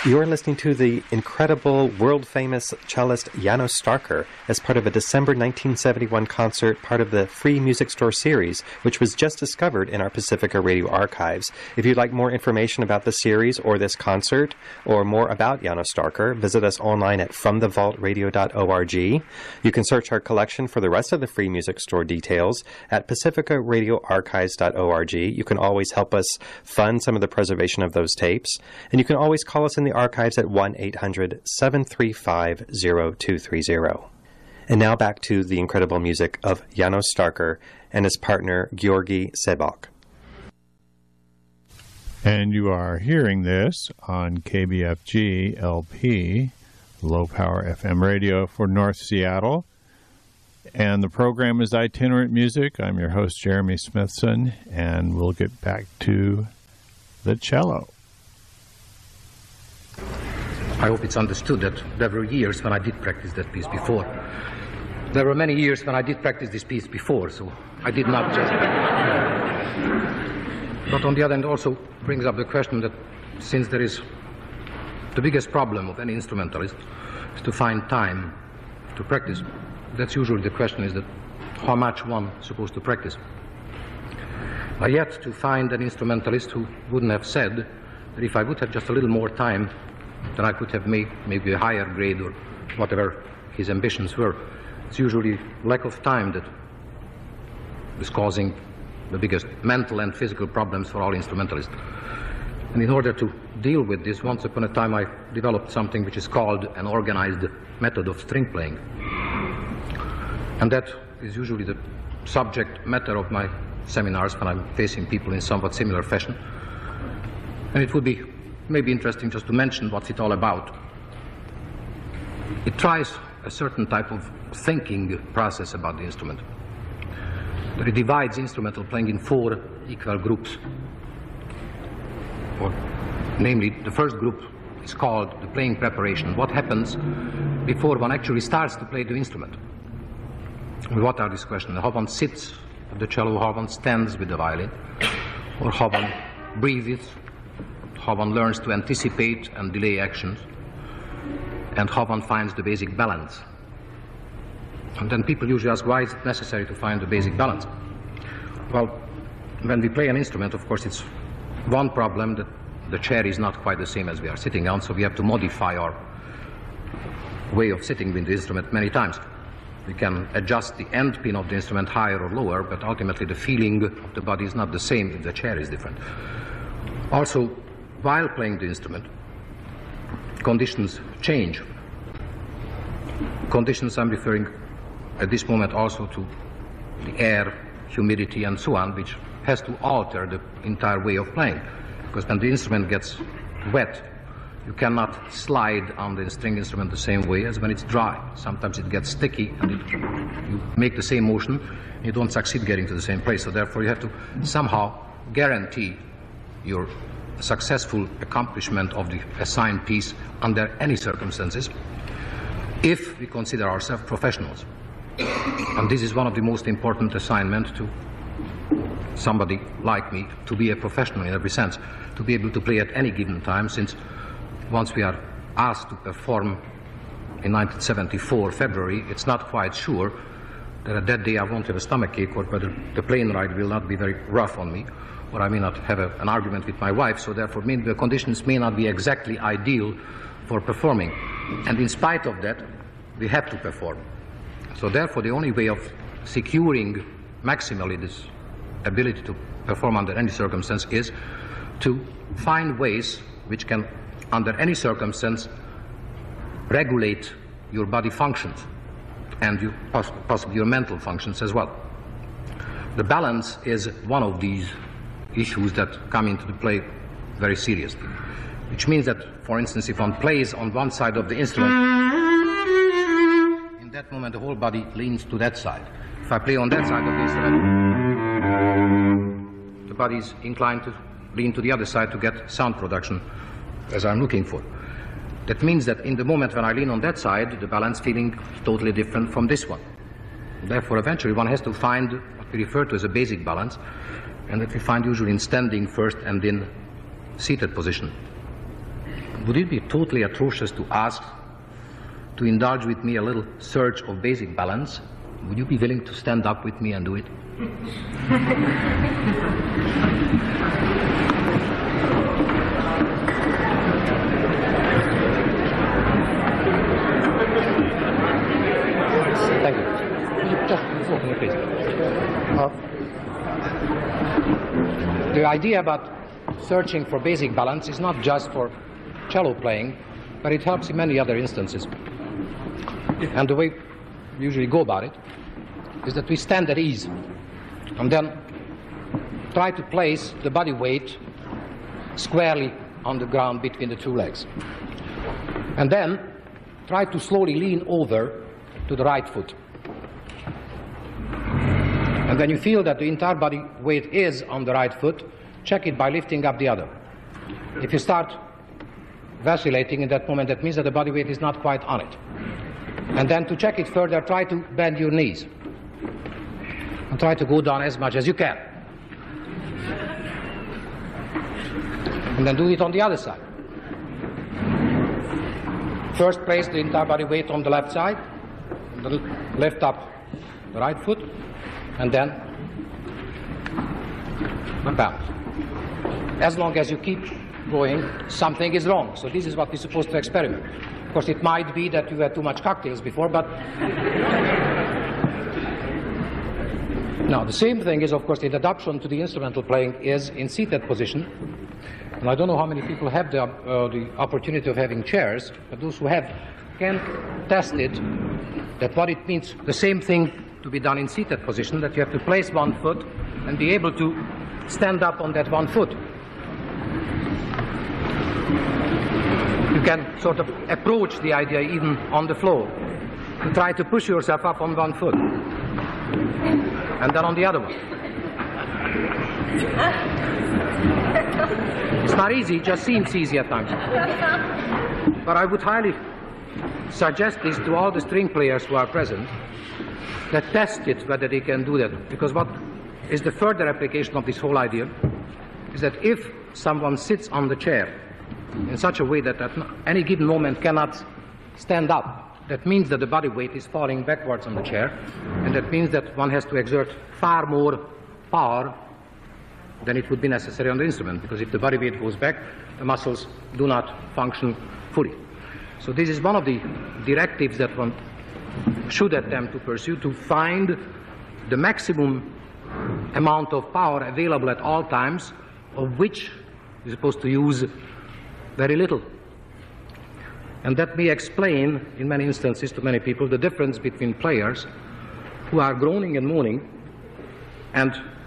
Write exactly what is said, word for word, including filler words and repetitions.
You're listening to the incredible, world-famous cellist Janos Starker as part of a December nineteen seventy-one concert, part of the Free Music Store series, which was just discovered in our Pacifica Radio archives. If you'd like more information about the series or this concert, or more about Janos Starker, visit us online at from the vault radio dot org. You can search our collection for the rest of the Free Music Store details at pacifica radio archives dot org. You can always help us fund some of the preservation of those tapes, and you can always call us in the archives at one eight hundred seven three five zero two three zero. And now back to the incredible music of Janos Starker and his partner Georgi Sebok. And you are hearing this on K B F G L P, low power F M radio for North Seattle. And the program is Itinerant Music. I'm your host, Jeremy Smithson, and we'll get back to the cello. I hope it's understood that there were years when I did practice that piece before. There were many years when I did practice this piece before, so I did not just... But on the other hand, also brings up the question that since there is the biggest problem of any instrumentalist is to find time to practice, that's usually the question is that how much one is supposed to practice. I yet to find an instrumentalist who wouldn't have said that if I would have just a little more time, then I could have made maybe a higher grade or whatever his ambitions were. It's usually lack of time that is causing the biggest mental and physical problems for all instrumentalists. And in order to deal with this, once upon a time I developed something which is called an organized method of string playing. And that is usually the subject matter of my seminars when I'm facing people in somewhat similar fashion. And it would be maybe interesting just to mention what's it all about. It tries a certain type of thinking process about the instrument. But it divides instrumental playing in four equal groups. Or, namely, the first group is called the playing preparation. What happens before one actually starts to play the instrument? And what are these questions? How one sits at the cello, how one stands with the violin, or how one breathes, how one learns to anticipate and delay actions, and how one finds the basic balance. And then people usually ask, why is it necessary to find the basic balance? Well, when we play an instrument, of course, it's one problem that the chair is not quite the same as we are sitting on, so we have to modify our way of sitting with the instrument many times. We can adjust the end pin of the instrument higher or lower, but ultimately the feeling of the body is not the same if the chair is different. Also, while playing the instrument, conditions change. Conditions I'm referring at this moment also to the air, humidity, and so on, which has to alter the entire way of playing. Because when the instrument gets wet, you cannot slide on the string instrument the same way as when it's dry. Sometimes it gets sticky and it, you make the same motion, and you don't succeed getting to the same place. So therefore you have to somehow guarantee your successful accomplishment of the assigned piece under any circumstances if we consider ourselves professionals. And this is one of the most important assignments to somebody like me, to be a professional in every sense, to be able to play at any given time, since once we are asked to perform in nineteen seventy-four, February, it's not quite sure that at that day I won't have a stomachache, or whether the plane ride will not be very rough on me, or I may not have a, an argument with my wife, so therefore maybe the conditions may not be exactly ideal for performing. And in spite of that, we have to perform. So therefore the only way of securing maximally this ability to perform under any circumstance is to find ways which can, under any circumstance, regulate your body functions and you, poss possibly your mental functions as well. The balance is one of these issues that come into the play very seriously, which means that, for instance, if one plays on one side of the instrument, in that moment the whole body leans to that side. If I play on that side of the instrument, the body is inclined to lean to the other side to get sound production as I'm looking for. That means that in the moment when I lean on that side, the balance feeling is totally different from this one. Therefore, eventually one has to find what we refer to as a basic balance, and that we find usually in standing first and in seated position. would it be totally atrocious to ask to indulge with me a little search of basic balance? Would you be willing to stand up with me and do it? Thank you. Just open it, please. Uh, the idea about searching for basic balance is not just for cello playing, but it helps in many other instances. And the way we usually go about it is that we stand at ease and then try to place the body weight squarely on the ground between the two legs. And then try to slowly lean over to the right foot. And when you feel that the entire body weight is on the right foot, check it by lifting up the other. If you start vacillating in that moment, that means that the body weight is not quite on it. And then to check it further, try to bend your knees. And try to go down as much as you can. And then do it on the other side. First place the entire body weight on the left side, and then lift up the right foot, and then bounce. As long as you keep going, something is wrong. So this is what we're supposed to experiment. Of course, it might be that you had too much cocktails before, but now the same thing is, of course, the adaptation to the instrumental playing is in seated position. And I don't know how many people have the, uh, the opportunity of having chairs, but those who have can test it, that what it means, the same thing to be done in seated position, that you have to place one foot and be able to stand up on that one foot. You can sort of approach the idea even on the floor. You try to push yourself up on one foot, and then on the other one. It's not easy, it just seems easy at times. But I would highly suggest this to all the string players who are present, that test it whether they can do that. Because what is the further application of this whole idea is that if someone sits on the chair in such a way that at any given moment cannot stand up, that means that the body weight is falling backwards on the chair, and that means that one has to exert far more power than it would be necessary on the instrument, because if the body weight goes back, the muscles do not function fully. So this is one of the directives that one should attempt to pursue, to find the maximum amount of power available at all times, of which you're supposed to use very little. And that may explain, in many instances to many people, the difference between players who are groaning and moaning and